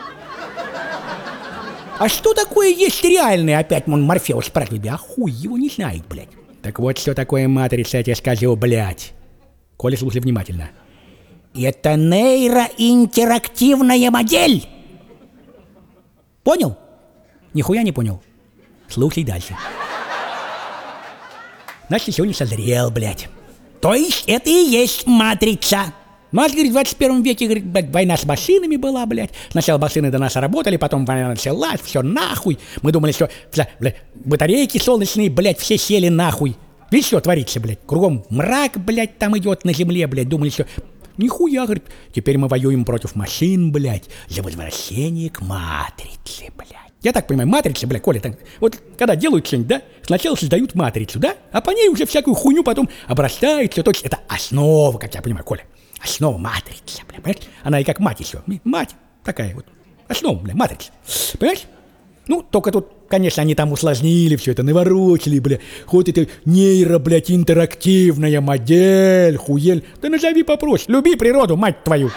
А что такое есть реальное, опять, мон, Морфеус спрашивает, а хуй его не знает, блядь. Так вот, что такое матрица, я тебе скажу, блядь. Коля, слушай внимательно. Это нейроинтерактивная модель. Понял? Нихуя не понял. Слушай дальше. Значит, сегодня созрел, блядь. То есть это и есть матрица. Нас, говорит, в двадцать первом веке, говорит, блядь, война с машинами была, блядь. Сначала машины до нас работали, потом война началась, все нахуй. Мы думали, что, блядь, батарейки солнечные, блядь, все сели нахуй. Видишь, что творится, блядь? Кругом мрак, блядь, там идет на земле, блядь. Думали, что... Нихуя, говорит, теперь мы воюем против машин, блядь, за возвращение к матрице, блядь. Я так понимаю, матрица, блядь, Коля, так, вот когда делают что-нибудь, да, сначала создают матрицу, да, а по ней уже всякую хуйню потом обрастает, все, то есть это основа, как я понимаю, Коля, основа матрицы, блядь, понимаешь? Она и как мать еще, мать такая вот, Основа, бля, матрица. Понимаешь? Ну, только тут, конечно, они там усложнили все это, наворочили, бля. Хоть это нейро, блядь, интерактивная модель, хуель. Да назови попроще. Люби природу, мать твою.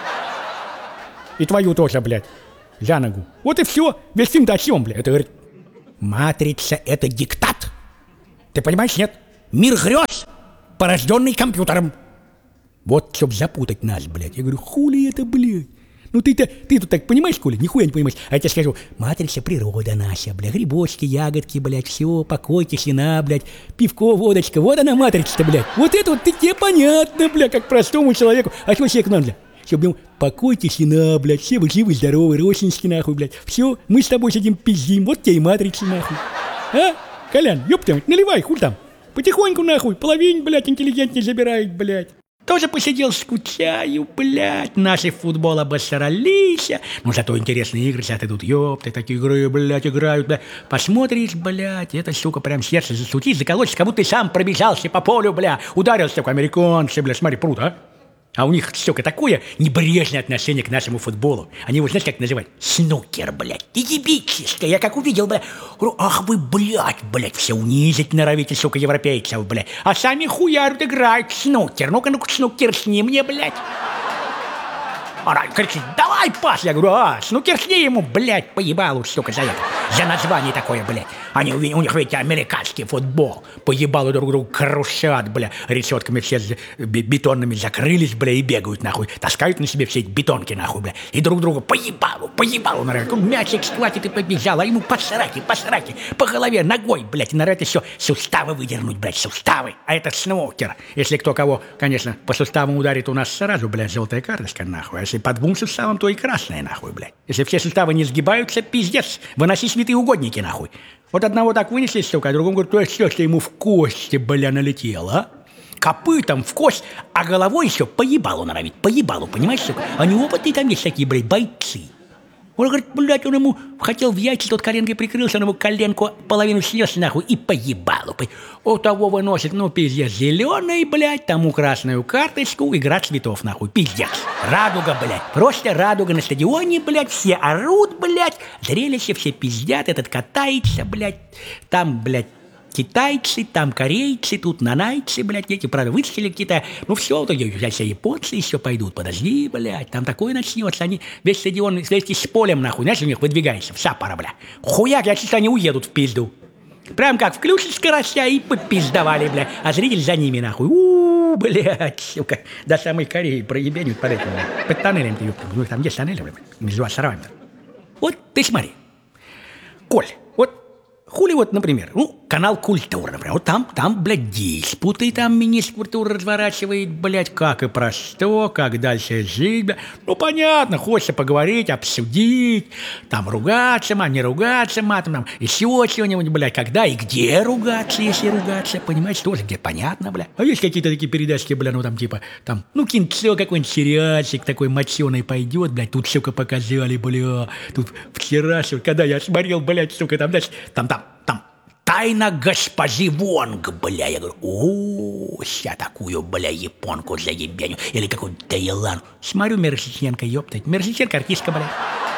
И твою тоже, блядь, за ногу. Вот и все. Весь фильм-то о чем, блядь? Это, говорит, матрица — это диктат. Ты понимаешь, нет? Мир грез, порожденный компьютером. Вот, чтоб запутать нас, блядь. Я говорю, хули это, блядь? Ну ты-то, ты тут так понимаешь, Коля? Нихуя не понимаешь. А я тебе скажу, матрица — природа наша, бля, грибочки, ягодки, блядь, все, покой, тишина, блядь, пивко, водочка, вот она матрица-то, блядь. Вот это вот тебе понятно, бля, как простому человеку. А что человеку надо? Чтобы ему покой, тишина, блядь, все вы живы, здоровы, родственники, нахуй, блядь. Все, мы с тобой сидим пиздим, вот тебе и матрица, нахуй. А? Колян, ёпта, наливай, хуй там. Потихоньку, нахуй, половину, блядь, интеллигент не забирает, блядь. Тоже посидел, скучаю, блядь, наши в футбол обосрались. Ну, зато интересные игры сейчас идут, ёпты, такие игры, блядь, играют, блядь. Посмотришь, блядь, это, сука, прям сердце засутить, заколоть, как будто ты сам пробежался по полю, бля, ударился, как американцы, бля, смотри, пруд, а? А у них, сука, такое небрежное отношение к нашему футболу. Они его, знаешь, как называют? Снукер, блядь. Египетское. Я как увидел, блядь, говорю, ах вы, блядь, блядь, все унизить норовите, сука, европейцев, блядь. А сами хуярут, играют в снукер. Ну-ка, ну-ка, снукер с ним мне, блядь. Она кричит, давай пас. Я говорю, а, снукер с ему, блядь, поебалу, сука, за это. За название такое, блядь. Они, у них, видите, американский футбол. Поебалу друг друга крушат, бля. Решетками все бетонными закрылись, бля, и бегают, нахуй. Таскают на себе все эти бетонки, нахуй, бля. И друг друга поебалу, поебалу, народ. Мячик схватит и побежал, а ему по сраке, по сраке, по голове, ногой, блядь. И народ еще суставы выдернуть, блядь, суставы. А это снукер. Если кто кого, конечно, по суставам ударит, у нас сразу, блядь, желтая карточка, нахуй. А если по двум суставам, то и красная, нахуй, блядь. Если все суставы не сгибаются, пиздец. Выноси святые угодники, нахуй. Вот одного так вынесли, сука, а другому говорят, то есть все, что ему в кости, бля, налетело, а? Копытом в кость, а головой еще поебалу норовит, поебалу, понимаешь, сука? Они опытные там есть такие, блядь, бойцы. Он говорит, блядь, он ему хотел в яйца, тот коленкой прикрылся, он ему коленку половину снес, нахуй, и поебалу. У того выносит, ну, пиздец, зеленый, блядь, тому красную карточку, игра цветов, нахуй, пиздец. Радуга, блядь, просто радуга на стадионе, блядь, все орут, блядь, зрелище, все пиздят, этот катается, блядь, там, блядь, китайцы, там корейцы, тут нанайцы, блядь, эти, правда, выстрелили какие-то, ну все, вот эти все японцы еще пойдут, подожди, блядь, там такое начнется, они весь стадион вместе с полем, нахуй, знаешь, у них выдвигается, вся пара, бля, хуяк, я чисто они уедут в пизду, прям как включат скоростя и попиздовали, блядь, а зритель за ними, нахуй, у блядь, сука, до самой Кореи проебенют под этим, блядь, под тоннелем, ты, ну там есть тоннели, блядь, между островами. Вот ты смотри, Коль, вот хули вот, например, ну, канал «Культура», например, вот там, там, блядь, диспуты, там министр культуры разворачивает, блядь, как и про что, как дальше жить, блядь. Ну, понятно, хочется поговорить, обсудить, там, ругаться, мам, не ругаться, матом, там, еще чего-нибудь, блядь, когда и где ругаться, если ругаться, понимаете, тоже где понятно, блядь. А есть какие-то такие передачки, блядь, ну, там, типа, там, ну, кинцо, какой-нибудь сериальчик такой моченый пойдет, блядь, тут, сука, показали, бля, тут вчера, сука, когда я смотрел, блядь, сука, там, знаешь, там, там, там, тайна госпожи Вонг, бля. Я говорю, о, ща такую, бля, японку заебеню. Или какую-то Таиланд. Смотрю, Мерзиченко, ёптать. Мерзиченко артистка, бля.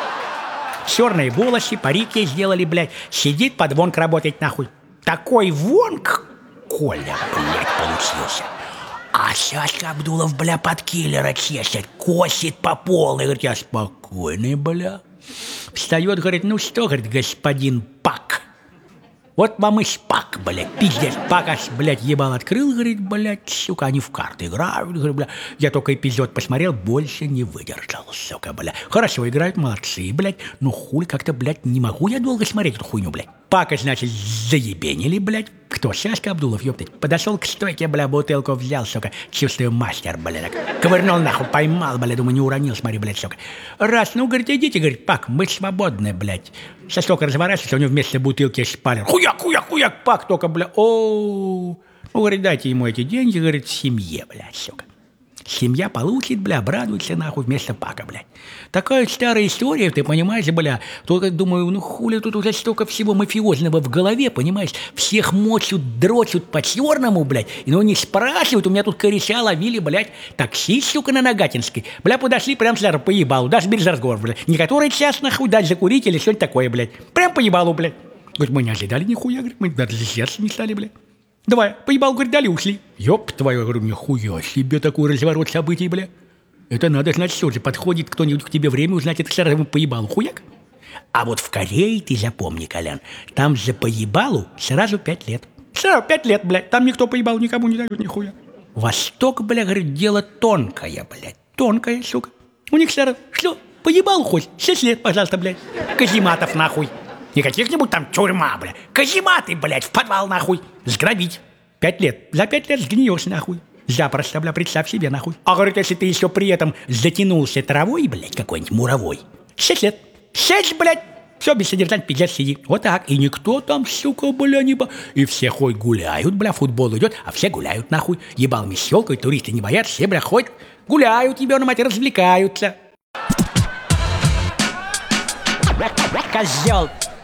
Черные волосы, парики сделали, блядь. Сидит под Вонг работать, нахуй. Такой Вонг, Коля, блядь, получился. А Сашка Абдулов, бля, под киллера чешет, косит по полной. Говорит, я спокойный, бля. Встает, говорит, ну что, говорит, господин Пак. Вот вам и шпак, блядь, пиздец, Пак аж, блядь, ебал открыл, говорит, блядь, сука, они в карты играют, говорит, бля. Я только эпизод посмотрел, больше не выдержал, сука, бля. Хорошо играют, молодцы, блядь, но хуй как-то, блядь, не могу я долго смотреть эту хуйню, блядь. Пака, значит, заебенили, блядь. Кто? Сашка Абдулов, ёптать. Подошел к стойке, бля, бутылку взял, сука. Чувствую, мастер, бля, так. Ковырнул нахуй, поймал, бля, думаю, не уронил, смотри, блядь, сука. Раз, ну, говорит, идите, говорит, Пак, мы свободны, блядь. Со столько разворачивается, у него вместо бутылки шпалер. Хуяк, хуяк, хуяк, Пак, только, бля, о, ну, говорит, дайте ему эти деньги, говорит, семье, блядь, сука. Семья получит, бля, обрадуется, нахуй, вместо пака, блядь. Такая старая история, ты понимаешь, бля. Только думаю, ну хули тут уже столько всего мафиозного в голове, понимаешь? Всех мочут, дрочут по-черному, блядь. И ну не спрашивают, у меня тут кореша ловили, блядь, такси, сука, на Нагатинской. Бля, подошли прям сразу по ебалу, даже без разговора, блядь. Не который час, нахуй, дать закурить или что-нибудь такое, блядь. Прям по ебалу, блядь. Говорит, мы не ожидали нихуя, говорит, мы даже сердце не стали, блядь. Давай, поебал, говорит, дали, ушли. Ёб твою, говорю, нихуя себе такой разворот событий, бля. Это надо, значит, что же, подходит кто-нибудь к тебе время узнать, это сразу поебалу, хуяк. А вот в Корее, ты запомни, Колян, там за поебалу сразу пять лет. Сразу пять лет, блядь, там никто поебал никому не дает, нихуя. Восток, бля, говорит, дело тонкое, блядь, тонкое, сука. У них сразу, что, поебал хоть, шесть лет, пожалуйста, блядь. Казематов, нахуй. Не каких-нибудь там тюрьма, бля. Казематы, блядь, в подвал, нахуй. Сгробить. Пять лет. За пять лет сгниешь, нахуй. Запросто, бля, представь себе, нахуй. А говорит, если ты еще при этом затянулся травой, блядь, какой-нибудь муровой. Шесть лет. Шесть, блядь. Все, без содержания, пиздец, сиди. Вот так. И никто там, сука, бля, не ба... И все хоть гуляют, бля, футбол идет, а все гуляют, нахуй. Ебалами щелкают, туристы не боятся, все, бля, ходят, гуляют, ебану мать, развлекаются. Козел.